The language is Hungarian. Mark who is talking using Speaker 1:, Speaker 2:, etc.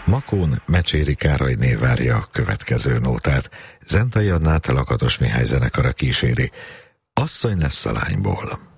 Speaker 1: Makón Mecséri Károlyné várja a következő nótát. Zentai Annát a Lakatos Mihály zenekara kíséri. Asszony lesz a lányból.